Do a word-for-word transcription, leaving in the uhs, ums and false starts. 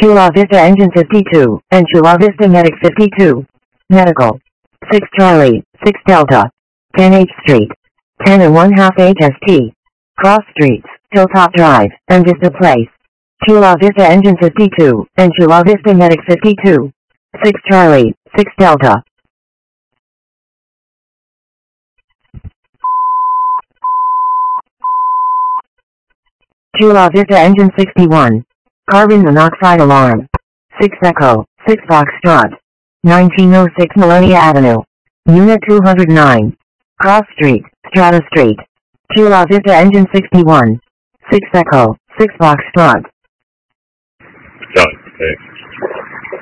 Chula Vista Engine fifty-two, and Chula Vista Medic fifty-two. Medical. six Charlie, six Delta. ten H Street. ten and one half H S T. Cross Streets, Hilltop Drive, and Vista Place. Chula Vista Engine fifty-two, and Chula Vista Medic fifty-two. six Charlie, six Delta. Chula Vista Engine sixty-one. Carbon monoxide alarm. six Echo, six Foxtrot. nineteen oh six Melonia Avenue. Unit two hundred nine. Cross Street, Strata Street. Chula Vista Engine sixty-one. six Echo, six Foxtrot.